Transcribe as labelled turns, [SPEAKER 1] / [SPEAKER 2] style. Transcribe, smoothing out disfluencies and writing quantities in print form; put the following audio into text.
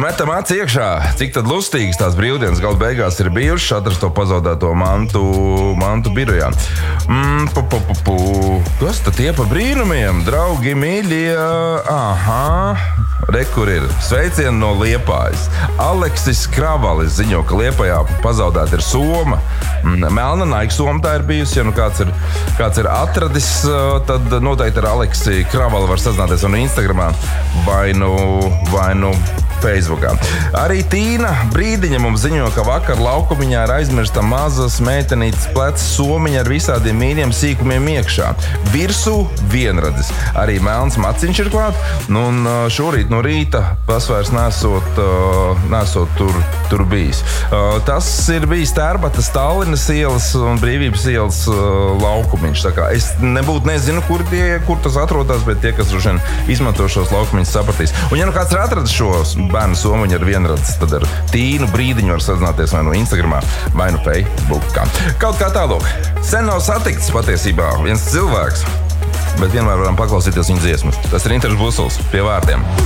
[SPEAKER 1] metam aci iekšā, cik tad lustīgas tās brīvdienas galu beigās ir bijušas, atrast to pazaudēto mantu birojā. Kas tad tie pa brīnumiem, draugi mīļie? Re, kur ir sveicieni no Liepājas. Aleksis Kravalis ziņo, ka Liepājā pazaudēta ir soma. Melna Nike soma tā ir bijusi. Ja nu kāds ir atradis, tad noteikti ar Aleksi Kravali var sazināties vai nu Instagramā, vai nu Facebookā. Arī Tīna Brīdiņa mums ziņo, ka vakar laukumiņā ir aizmirsta mazas meitenītes pleca somiņa ar visādiem mīļiem sīkumiem iekšā. Virsū vienradzis. Arī melns maciņš ir klāt. Un šorīt no rīta pasvairs nesot tur bijis. Tas ir bijis Tērbatas, Tallinas ielas un Brīvības ielas laukumiņš. Tā kā es nezinu, kur tas atrodas, bet tie, kas droši vien izmanto šos laukumiņus, sapratīs. Un ja nu kāds ir atradis šos bērnu somiņu ar vienradzes, tad ar Tīnu Brīdiņu var sazināties vai nu Instagramā, vai nu Facebookā. Kaut kā tālāk. Sen nav satikts patiesībā viens cilvēks, bet vienmēr varam paklausīties viņa dziesmas. Tas ir Interes Busuls pie vārtiem.